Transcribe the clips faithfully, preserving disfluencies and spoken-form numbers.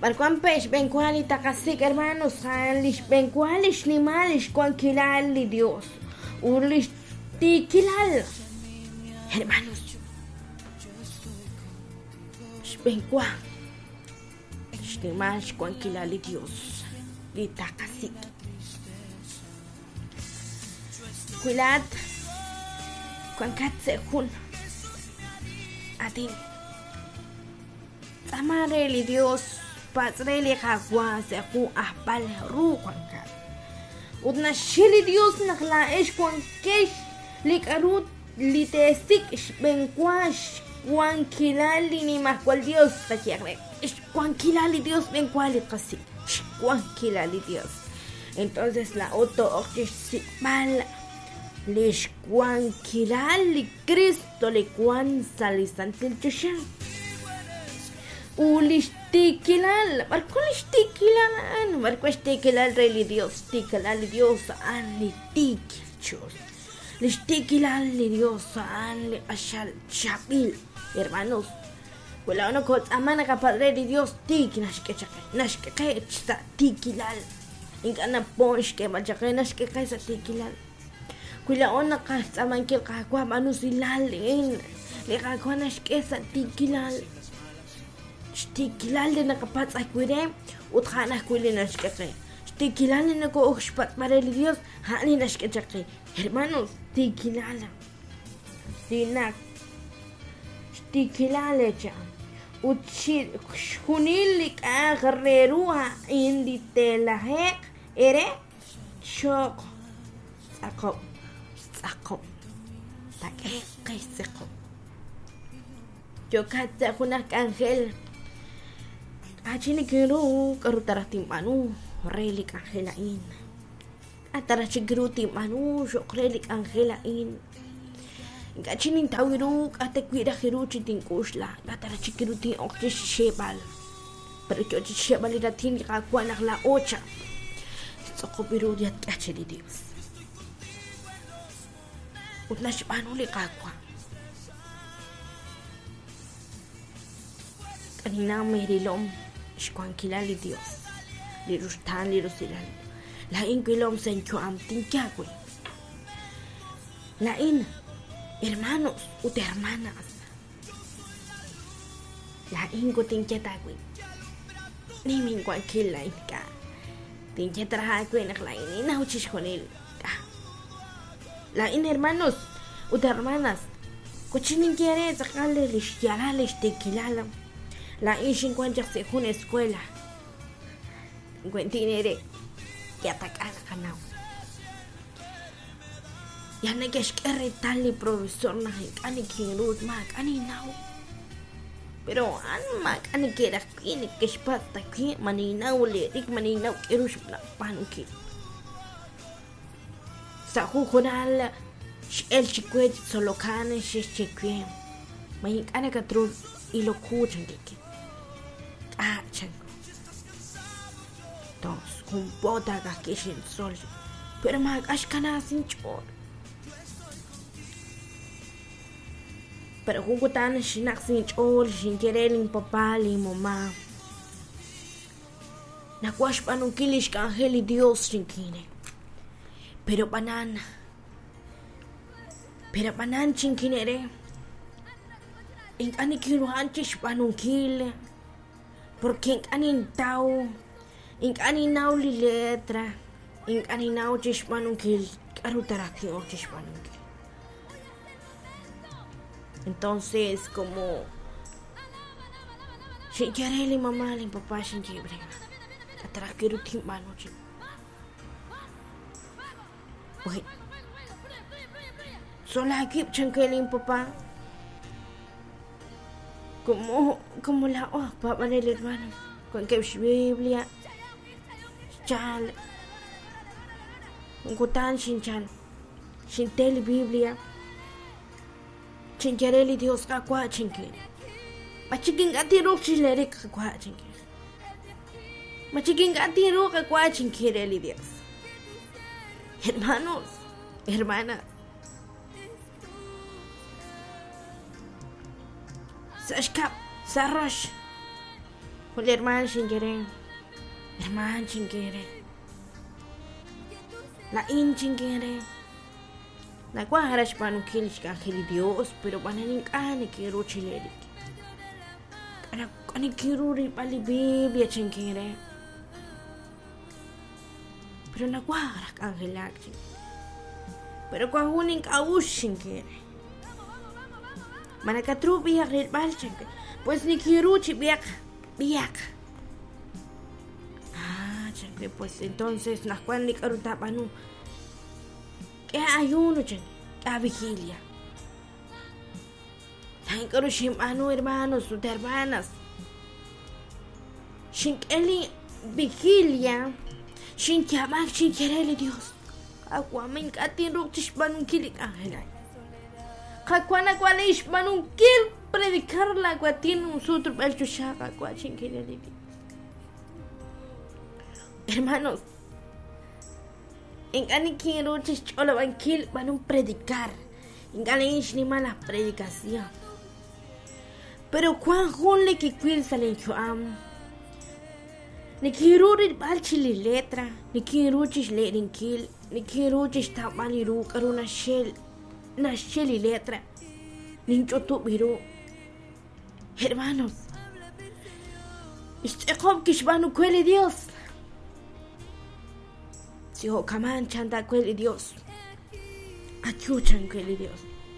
Marcuan pech ben cual y tacasik hermanos salish ben cualish ni malish cuan kilali Dios urlish ti kilal hermanos ben cuan ni malish cuan kilali Dios li tacasik cuilad cuan katse hun adin amareli Dios Patrele jagua se ju ahpal ru kwanka. Udna shili Dios nakla ish kwan kesh likarut litesik ben kwash kwan kilali ni mahkwal Dios kakiagre. Ish kwan kilali Dios ben kwali kasi. Kwan kilali Dios. Entonces la oto okish sikmal lish kwan kilali Cristo li kwan salisantil chushan. Ulishtikilal, barkulishtikilan, barkulishtikilal rey Dios, tikilal Dios, anli tikilchos, lishtikilal Dios, anli ashal chabil, hermanos, cuela uno con amana capadre de Dios, tik nashkechake, nashkeke chta tikilal, ingana ponch que machake nashkeke sa tikilal, cuela uno kas amankil kakwa manusilal in, le kakwa nashke sa tikilal. Shtikilal na kapats ay kuire utkhana kuile nashkake shtikilal na ko uxpat para el Dios hani nashkake hermanos shtikilal dinak shtikilal cha uchi khunilik agreruha indi telahek ere shok sako sako take kaiseko yo kata kunak angel Achini kiru karutara timpanu relik angelain. Atara chigiru timpanu shok relik angelain. Gachini tawiru ate kuira hiru chitinkushla. Atara chigiru tin okje shebal. Pero yo shebal ira tin kakwanak la ocha. Soko biru diat kacheli Dios. Utnash panu li kakwa. Kanina merilom. Shkuan kilali Dios, lirustan lirusilan, la in kilom sencho am tinkyakwe, la in hermanos ut hermanas, la in ko tinkyatagwe, ni min kuan kilain ka, tinkyatrahakwe nak la in ina uchishkonil ka, la in hermanos ut hermanas, kuchinin quiere sacarle lishyala lishtikilalam. La ish encuentra una escuela. Encuentinere que atacar canao. Ya no que es que retali profesor na ani kirut mak ani nao. Pero an mak ani kera kini que spata ki mani nao le dik mani nao kerush na panuki. Sa hu khonal el chikwet solo kane shechekwe. Mai ana katru ilo kuchan diki. Ah, chango. Dos, con bota gashin sol. Pero mag ashkana sin chor. Pero jugutan shinak sin chor, sin querer in papá y mamá. Nakwash panukilish kanjeli Dios chinkine. Pero banana. Pero banan chinkinere. In ani kiruhanchish panukile. Porque en anin tau, en anin nau li letra, en anin nau chishmanunkil, karutaraki o chishmanunkil. Entonces, como Shinkareli mamá li papá shinkibre, atarakiru timbano chim. Oye, sola aquí chankeli papá. Como, como la oh, papá del hermano, con que Biblia, chal, con sin chal, sin tele Biblia, sin querer Dios kakwa chinke, machikin gati ro chilere kakwa chinke, machikin gati ro kakwa chinke reli Dios, hermanos, hermanas. Sashkap, Sarosh, Hola hermano chinquere. Hermano chinquere. La in chinquere. La cuadras para no kills que ángel Dios, pero para ni cane que ro chileri. Para ni quiero ripali Biblia chinquere. Pero na cuadras que ángel achin. Pero cuando unen caush chinquere. Manacatru biak ripal chinquere. Pues ni quiero chibiak. Biak. Ah, chinquere, pues entonces las cuadras ni caro tapanu. Que ayuno, chen, que vigilia. Tan caro shimano, hermanos, sus hermanas. Shin eli vigilia. Shin chamak, shin querele Dios. Aquamen katin rutish banun kilik angelay. Kakwana kwalish banun kil predicar la guatin un sutro el chushaka kwachin querele. Hermanos, en gani quiero chichola banquil van a predicar. En gani ni mala predicación. Pero cuán jonle que quil salen yo am. Ni quiero ir balchili letra. Ni quiero chis lerin kil. Ni quiero chis tapani ru karuna shell. Na shelly letra. Ni chotu biru. Hermanos. Este com kishbanu kweli Dios. Si ho kaman chanta quelli Dios. Achuchan quelli Dios.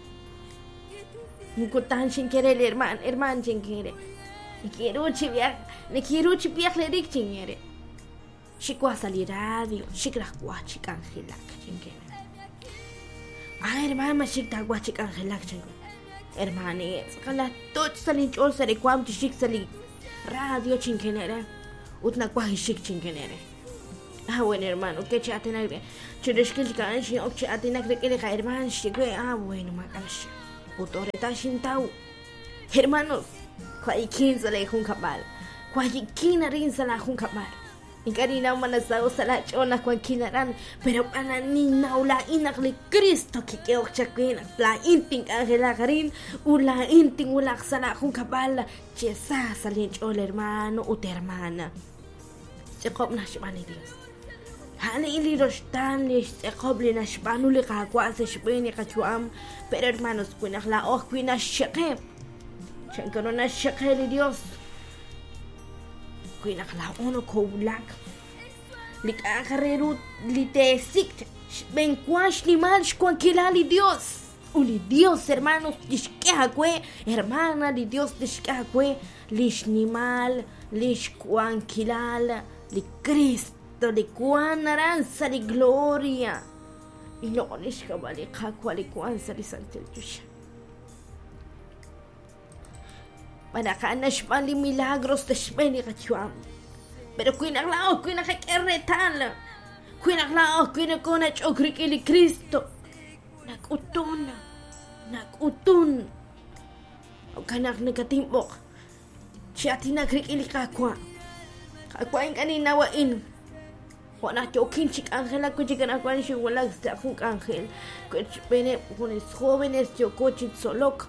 Mukutan sin querer herman, herman sin querer. Ni quiero chiviak, ni quiero chiviak le dik chingere. Shikwa sali radio, shikra guachik angelak sin querer. Ah, herman ma shikta guachik angelak chingere. Hermane, sakala tot sali chol sali kwam chik sali radio chingenere. Utna kwa shik chingenere. Ah, bueno, hermano, que chatina que churishkil kanshi o chatina que que le hermano, que ah, bueno, makash. Utoreta shintau. Hermanos, kwai kin sala hun kabal. Kwai kin rin sala hun kabal. Ingari na manasao sala chona kwan kinaran, pero pana ni naula inakli Cristo que que ochakina. La inting angela garin, ula inting ula sala hun kabal. Chesa salin chol hermano, ut hermana. Se kop nashmani Dios. Hani ili rostan li qobli nashbanu li qaqwa se shbini qachuam, pero hermanos kuina la oh kuina shaqe. Chankano na shaqe li Dios. Kuina la uno koulak. Li qareru li tesik ben kwash li malsh kwa kilali Dios. Uli Dios hermanos dishkaqwe hermana li Dios dishkaqwe lishnimal lishkwan kilal li Cristo de cuán aranza de gloria y no les cabale cual y cuán sali santel tusha para canas vali milagros de shbeni gachuam pero cuina lao cuina que retala cuina lao cuina con a chocriquili Cristo nakutuna nakutun o kanak negatimbo chatina krikili kakwa kakwa en kanina wa in Juana chokin chic Ángela que llegan a cuan wala sta junk ángel que viene con los jóvenes yo coche solok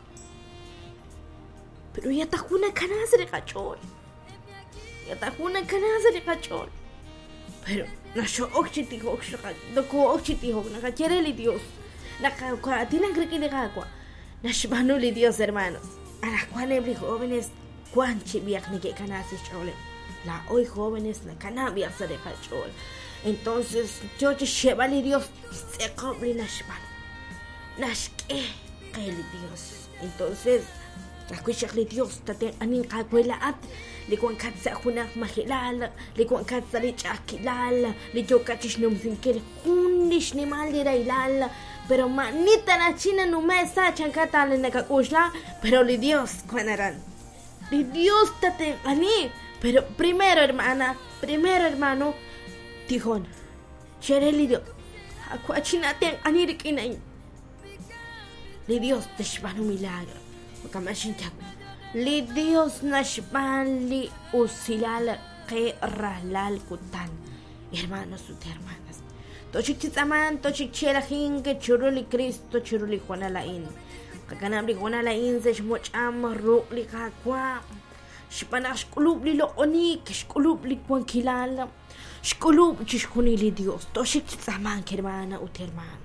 pero ya está una canasa de cachón ya está una canasa de cachón pero na sho oxiti oxra do ko oxiti ho na cachere Dios na ka tienen cree que de agua na shbanu li Dios hermanos a las cuales jóvenes cuan chibiak ni que canasa chole la hoy jóvenes la canabia se deja chol. Entonces yo te lleva Dios se cobre nashban nashke el Dios entonces la cuicha de Dios tate anin kakwela at li kwan katsa hunak mahilal li kwan katsa li chakilal li yo kachish num sinkel hundish ni mal de ilal pero manita na china no me sa chankata le nakakushla pero li Dios kwanaran li Dios tate ani. Pero primero, hermana, primero, hermano, Tijón, Chereli Dios, Aquachinaten, Anirikinain. Li Dios te shban un milagro, Okamashintak. Li Dios nashban li usilal que ralal kutan. Hermanos, sus hermanas. Tochik tzaman, tochik chelahin, que churuli Cristo, churuli Juana Lain. Kakanabri Juana Lain, se shmocham, rukli kakwa. Shpana shkulub li lo onik, shkulub li kwankilala, shkulub chishkunili Dios, toshik tzaman hermana ut hermano.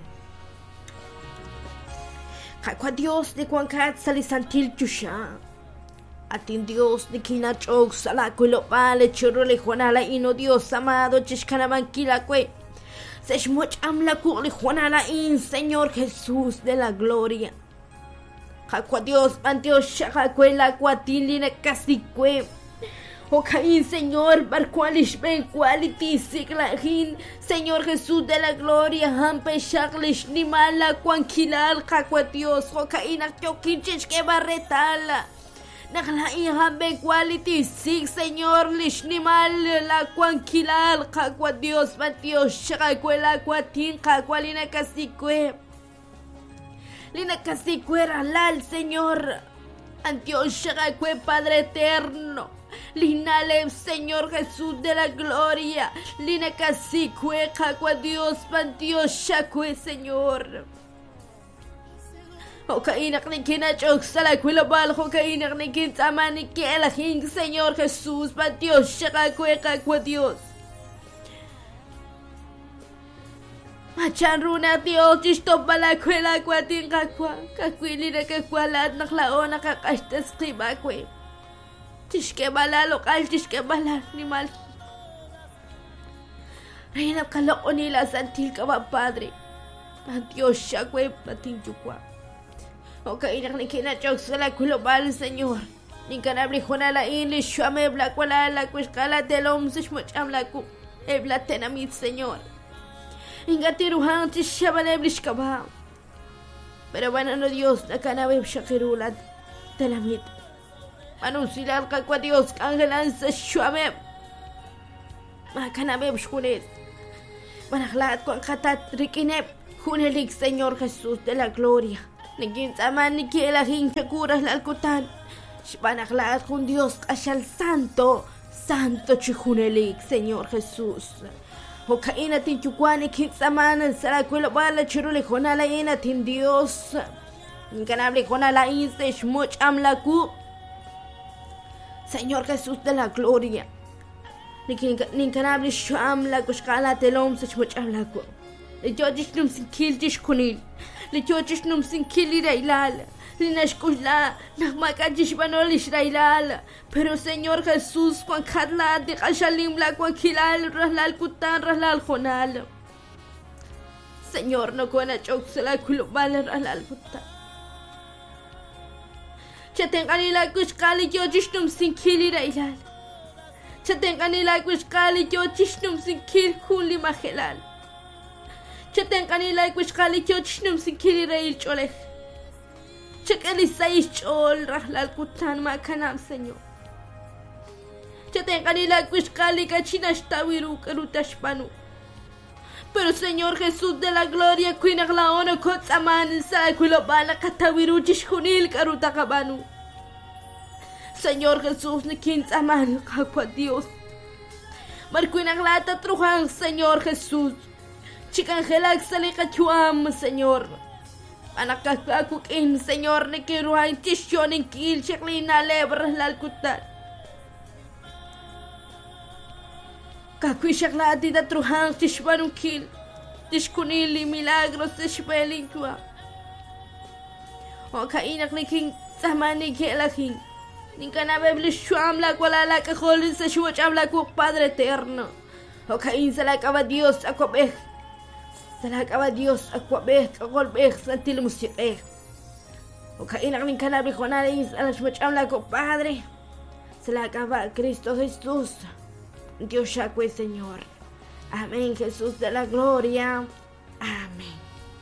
Kakwa Dios de kwankat salisantil chusha. Atin Dios de kinachok salakulo vale churule juanala ino Dios amado chishkanabankila kwe. Seshmoch amla kuli juanala in Señor Jesús de la gloria. Kakwa Dios anteo shakakwe la kwatili na kasikwe. Okain Señor barkwalish ben quality siklahin Señor Jesús de la gloria hampe shaklish ni mala kwankilal kakwa Dios okain akyokinchish ke barretala. Naklain hampe quality sik Señor lish ni mal la kwankilal kakwa Dios matio shakakwe la kwatin kakwa lina kasikwe. Lina kasikwe ralal Señor. Antio shakakwe Padre eterno. Linale, Señor Jesús de la gloria. Lina casikwe, kakwa Dios, pantio shakwe, Señor. Okainak ni kinachok salakwila bal, okainak ni kintamani kielahing, Señor Jesús, pantio shakwe, kakwa Dios. Machanruna Dios, chistopala kwela kwatin kakwa, kakwilina kakwalat naklaona kakashtas klibakwe. Tishke bala lokal tishke bala animal. Reina kaloko nila santil ka ba Padre. Dios shakwe patin chukwa. Okay nak ni kinachok sala kulobal Señor. Ni kanabli khona la English shame black wala la kuskala telom sishmuch amlaku. Ebla tenamit Señor. Ingatiruhan tishabale blishkaba. Pero bueno no Dios la kanabe shakirulat telamit. Anunciar kakwa Dios kangelan sa shuame. Makanabeb shunet. Manaklat kwa katat rikinep. Hunelik Señor Jesús de la gloria. Nigin taman ni kielahin chakuras lalkutan. Shpanaklat con Dios ashal santo. Santo chihunelik Señor Jesús. Hokaina tin chukwani kitsaman sarakuelo bala chirule honala ina tin Dios. Nkanable honala inse shmuch amlaku. Señor Jesús de la gloria. Ninkanabli sham la kushkala telom se shmucham la ko. Le jojish num sin kil dish kunil. Le jojish num sin kil irailal. Le nashkushla nahmakajish banolish railal. Pero Señor Jesús kwan katla de kashalim la kwan kilal rahlal kutan rahlal khonal. Señor no kwana chok se la kulubal rahlal kutan. Chatengani la kushkali yo jishnum sin kili railal. Chatengani la kushkali yo jishnum sin kil kuli mahelal. Chatengani la kushkali yo jishnum sin kili rail choleh. Chakali saish chol rahlal kutan makanam Señor. Chatengani la kushkali kachina shtawiru karutashpanu. Pero Señor Jesús de la gloria, cuina la ona kotsaman sa kulobala katawiru jishkunil karutakabanu. Señor Jesús ni kintsaman kakwa Dios. Marcuina glata trujan Señor Jesús. Chikangelak salika chuam Señor. Anakakakuk in Señor ni kiruhan tishyon in kil shaklina lebras lalkutan. Kakwi shaklati da truhan tishbanun kil. Tishkunili milagros tishbelinkwa. O kainak ni king tamani kelaking. Ninkanabe blishuam la kwala la kahol sa shuacham la kuk Padre eterno. O kain sa la kaba Dios akwabeh. Sa la kaba Dios akwabeh kakolbeh santil musiqeh. O kainak ninkanabe khonale is ala shuacham la kuk Padre. Sa la kaba Cristo Jesús. Dios Yahweh Señor. Amén, Jesús de la gloria.